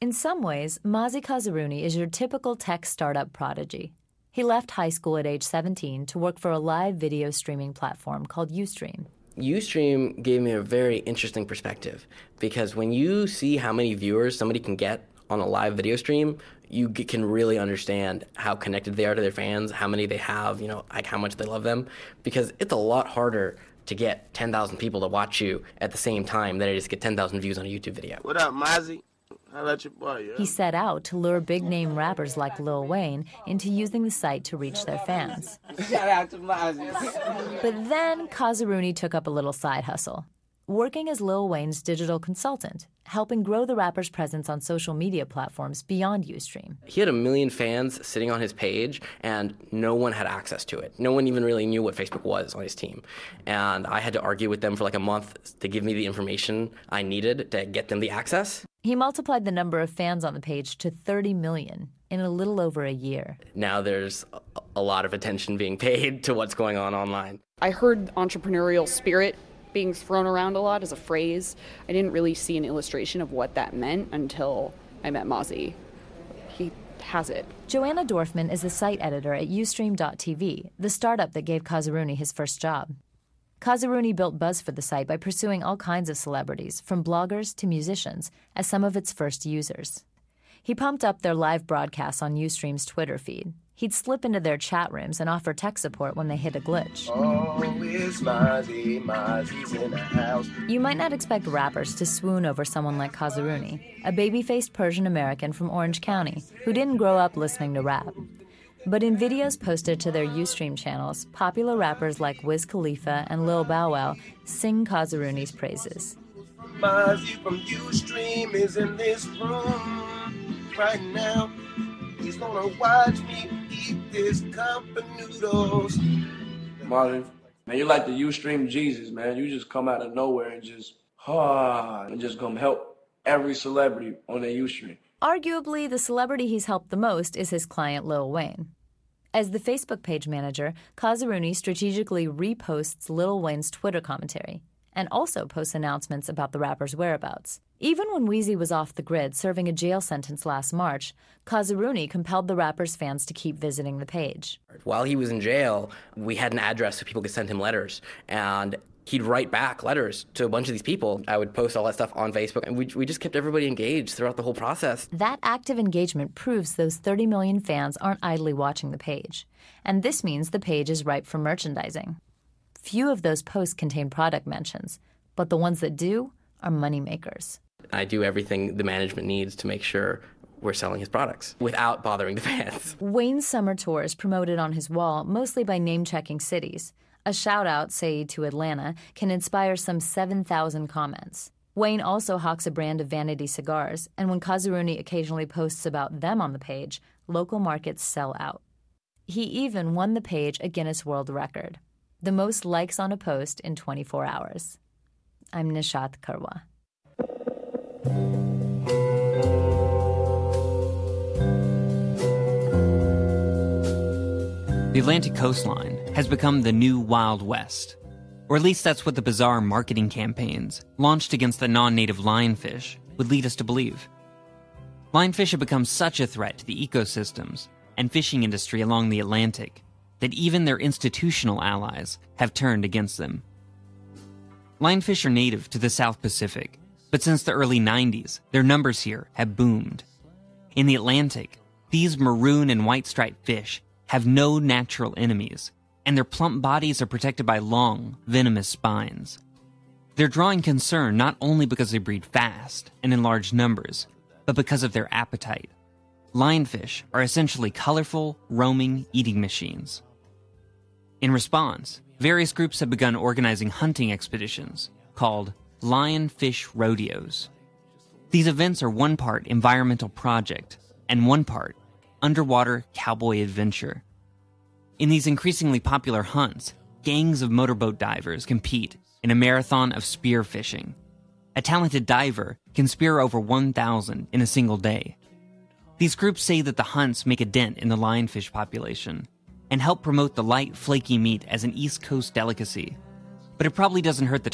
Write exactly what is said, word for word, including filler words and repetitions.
In some ways, Mazi Kazaruni is your typical tech startup prodigy. He left high school at age seventeen to work for a live video streaming platform called Ustream. Ustream gave me a very interesting perspective because when you see how many viewers somebody can get on a live video stream, you can really understand how connected they are to their fans, how many they have, you know, like how much they love them, because it's a lot harder to get ten thousand people to watch you at the same time than it is to get ten thousand views on a YouTube video. What up, Mazi? How about your boy, yeah? He set out to lure big-name rappers like Lil Wayne into using the site to reach their fans. Shout out to Mazi. But then Kazaruni took up a little side hustle, working as Lil Wayne's digital consultant, helping grow the rapper's presence on social media platforms beyond Ustream. He had a million fans sitting on his page, and no one had access to it. No one even really knew what Facebook was on his team. And I had to argue with them for like a month to give me the information I needed to get them the access. He multiplied the number of fans on the page to thirty million in a little over a year. Now there's a lot of attention being paid to what's going on online. I heard entrepreneurial spirit being thrown around a lot as a phrase. I didn't really see an illustration of what that meant until I met Mazi. He has it. Joanna Dorfman is the site editor at Ustream dot T V, the startup that gave Kazaruni his first job. Kazaruni built buzz for the site by pursuing all kinds of celebrities, from bloggers to musicians, as some of its first users. He pumped up their live broadcasts on Ustream's Twitter feed. He'd slip into their chat rooms and offer tech support when they hit a glitch. Oh, it's Mazi, Mazi's in the house. You might not expect rappers to swoon over someone like Kazaruni, a baby-faced Persian American from Orange County who didn't grow up listening to rap. But in videos posted to their Ustream channels, popular rappers like Wiz Khalifa and Lil Bow Wow sing Kazaruni's praises. Mazi from Ustream is in this room right now. He's gonna watch me eat this cup of noodles. Mazi, man, you're like the Ustream Jesus, man. You just come out of nowhere and just, ah, and just come help every celebrity on their Ustream. Arguably, the celebrity he's helped the most is his client Lil Wayne. As the Facebook page manager, Kazaruni strategically reposts Lil Wayne's Twitter commentary and also posts announcements about the rapper's whereabouts. Even when Weezy was off the grid serving a jail sentence last March, Kazaruni compelled the rapper's fans to keep visiting the page. While he was in jail, we had an address so people could send him letters, and he'd write back letters to a bunch of these people. I would post all that stuff on Facebook, and we, we just kept everybody engaged throughout the whole process. That active engagement proves those thirty million fans aren't idly watching the page. And this means the page is ripe for merchandising. Few of those posts contain product mentions, but the ones that do are moneymakers. I do everything the management needs to make sure we're selling his products without bothering the fans. Wayne's summer tour is promoted on his wall mostly by name-checking cities. A shout-out, say, to Atlanta, can inspire some seven thousand comments. Wayne also hawks a brand of vanity cigars, and when Kazaruni occasionally posts about them on the page, local markets sell out. He even won the page a Guinness World Record, the most likes on a post in twenty-four hours. I'm Nishat Karwa. The Atlantic coastline has become the new Wild West. Or at least that's what the bizarre marketing campaigns launched against the non-native lionfish would lead us to believe. Lionfish have become such a threat to the ecosystems and fishing industry along the Atlantic that even their institutional allies have turned against them. Lionfish are native to the South Pacific, but since the early nineties, their numbers here have boomed. In the Atlantic, these maroon and white striped fish have no natural enemies, and their plump bodies are protected by long, venomous spines. They're drawing concern not only because they breed fast and in large numbers, but because of their appetite. Lionfish are essentially colorful, roaming eating machines. In response, various groups have begun organizing hunting expeditions called lionfish rodeos. These events are one part environmental project and one part underwater cowboy adventure. In these increasingly popular hunts, gangs of motorboat divers compete in a marathon of spear fishing. A talented diver can spear over one thousand in a single day. These groups say that the hunts make a dent in the lionfish population and help promote the light, flaky meat as an East Coast delicacy. But it probably doesn't hurt the